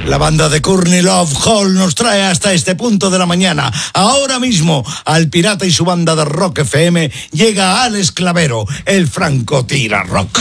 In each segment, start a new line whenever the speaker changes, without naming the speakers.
La banda de Courtney Love Hall nos trae hasta este punto de la mañana. Ahora mismo, al Pirata y su banda de Rock FM llega Alex Clavero, el francotira rock.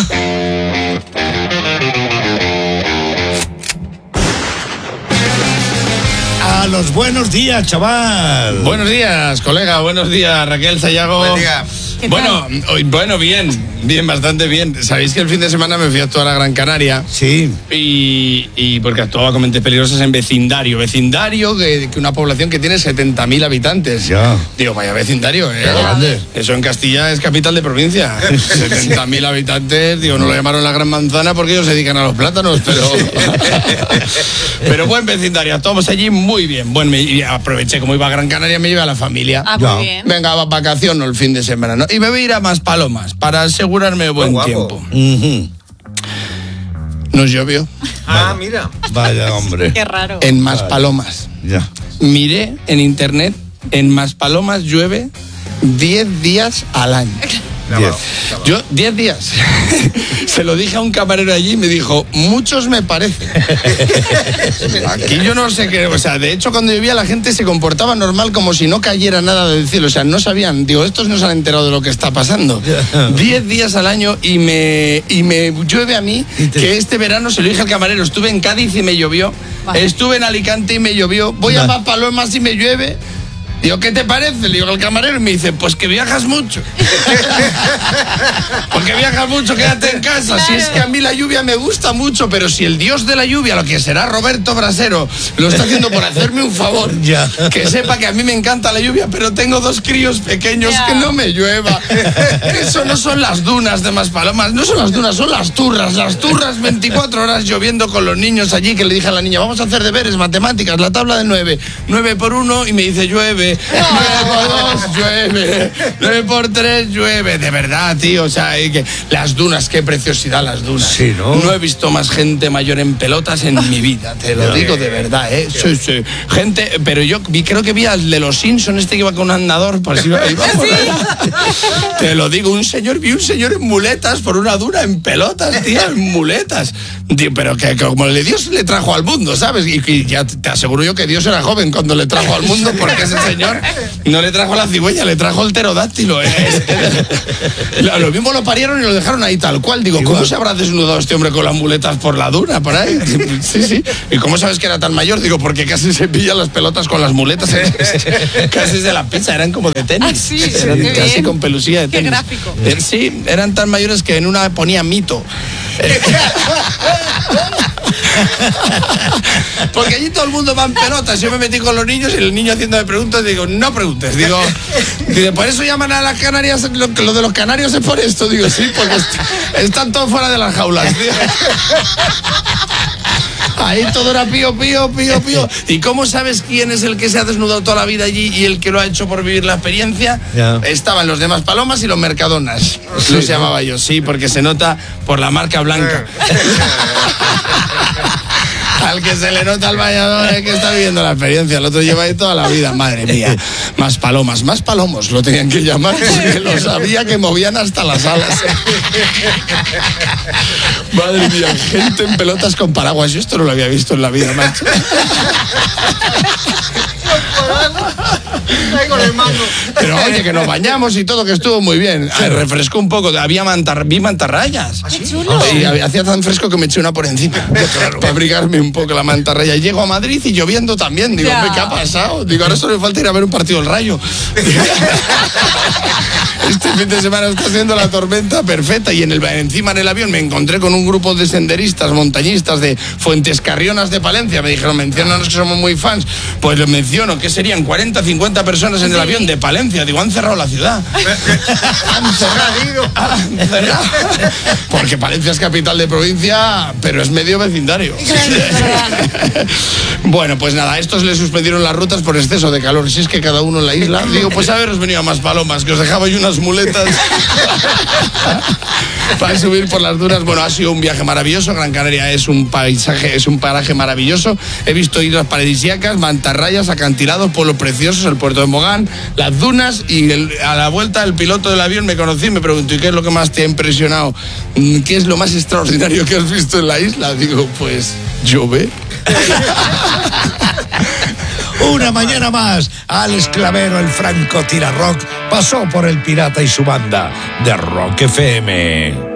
A los buenos días, chaval.
Buenos días, colega. Buenos días, Raquel Sayago.
Buen día.
Bueno, bien, bastante bien. Sabéis que el fin de semana me fui a actuar a Gran Canaria.
Sí.
Y porque actuaba con Mentes Peligrosas en vecindario, que una población que tiene 70.000 habitantes.
Ya.
Digo, vaya vecindario,
Qué grande.
Eso en Castilla es capital de provincia. 70.000 habitantes, digo, no lo llamaron la Gran Manzana porque ellos se dedican a los plátanos, pero buen vecindario. Actuamos allí muy bien. Bueno, y aproveché, como iba a Gran Canaria, me llevé a la familia.
Ah, muy bien.
Venga, vacación el fin de semana, ¿no? Y me voy a ir a Maspalomas para asegurarme de buen tiempo.
Uh-huh.
Nos llovió.
Ah, mira.
Vaya, hombre.
Qué raro.
En Maspalomas.
Ya.
Miré en internet, en Maspalomas llueve 10 días al año.
10.
10 días. Se lo dije a un camarero allí y me dijo, muchos me parecen. Aquí yo no sé qué, o sea, de hecho cuando llovía la gente se comportaba normal como si no cayera nada del cielo, o sea, no sabían, digo, estos no se han enterado de lo que está pasando. 10 días al año y me llueve a mí, que este verano se lo dije al camarero, estuve en Cádiz y me llovió, estuve en Alicante y me llovió, voy a Maspalomas y me llueve. Digo, ¿qué te parece? Le digo al camarero y me dice, pues que viajas mucho. Porque viajas mucho, quédate en casa. Claro. Si es que a mí la lluvia me gusta mucho, pero si el dios de la lluvia, lo que será Roberto Brasero, lo está haciendo por hacerme un favor, que sepa que a mí me encanta la lluvia, pero tengo 2 críos pequeños, que no me llueva. Eso no son las dunas de Maspalomas, no son las dunas, son las turras. Las turras 24 horas lloviendo con los niños allí, que le dije a la niña, vamos a hacer deberes, matemáticas, la tabla de 9. 9 por 1 y me dice, llueve. 9 por 2, llueve. 9 por 3, llueve. De verdad, tío. O sea, que las dunas, qué preciosidad las dunas.
Sí, ¿no?
No he visto más gente mayor en pelotas en mi vida. Te lo digo de verdad, ¿eh? Sí. Gente, pero yo creo que vi al de los Simpsons, que iba con un andador. Por si iba por allá. Te lo digo, vi un señor en muletas por una duna en pelotas, tío, en muletas. Tío, pero que como Dios le trajo al mundo, ¿sabes? Y ya te aseguro yo que Dios era joven cuando le trajo al mundo, porque ese señor no le trajo la cigüeña, le trajo el pterodáctilo. Lo mismo lo parieron y lo dejaron ahí tal cual. Digo, ¿cómo se habrá desnudado este hombre con las muletas por la duna, por ahí? Sí. ¿Y cómo sabes que era tan mayor? Digo, porque casi se pilla las pelotas con las muletas. Casi de la pizza, eran como de tenis.
Ah, sí,
eran casi bien. Con pelusilla de tenis.
Qué gráfico.
Sí, eran tan mayores que en una ponía mito. Porque allí todo el mundo va en pelotas. Yo me metí con los niños y el niño haciéndome preguntas, digo, no preguntes. Digo, por eso llaman a las Canarias, lo de los canarios es por esto. Digo, sí, porque están todos fuera de las jaulas, tío. Ahí todo era pío. ¿Y cómo sabes quién es el que se ha desnudado toda la vida allí y el que lo ha hecho por vivir la experiencia? Estaban los demás Palomas y los Mercadonas. Los llamaba yo, sí, porque se nota por la marca blanca. Al que se le nota al bañador es que está viviendo la experiencia. El otro lleva ahí toda la vida. Madre mía. Más palomos lo tenían que llamar. Que lo sabía que movían hasta las alas. Madre mía. Gente en pelotas con paraguas. Yo esto no lo había visto en la vida, macho. Pero oye, que nos bañamos y todo, que estuvo muy bien. Refrescó un poco, vi mantarrayas.
¡Qué chulo!
Y hacía tan fresco que me eché una por encima para abrigarme un poco la mantarraya. Y llego a Madrid y lloviendo también. Digo, ¿qué ha pasado? Digo, ahora solo me falta ir a ver un partido del Rayo. Este fin de semana está siendo la tormenta perfecta. Y encima en el avión me encontré con un grupo de senderistas, montañistas de Fuentes Carrionas de Palencia. Me dijeron, menciónanos que somos muy fans. Pues les menciono que serían 40, 50 personas en el avión de Palencia. Digo, han cerrado la ciudad. Han cerrado. Porque Palencia es capital de provincia, pero es medio vecindario. Bueno, pues nada, a estos les suspendieron las rutas por exceso de calor. Si es que cada uno en la isla. Digo, pues haberos venido a Maspalomas, que os dejaba yo unas muletas para subir por las dunas. Bueno, ha sido un viaje maravilloso. Gran Canaria es un paisaje, es un paraje maravilloso. He visto islas paradisíacas, mantarrayas, acantilados, pueblos preciosos, el puerto de Mogán, las dunas, y a la vuelta el piloto del avión me conocí y me preguntó, ¿y qué es lo que más te ha impresionado? ¿Qué es lo más extraordinario que has visto en la isla? Digo, pues llover.
Una mañana más, Alex Clavero, el francotirador, pasó por el pirata y su banda de Rock FM.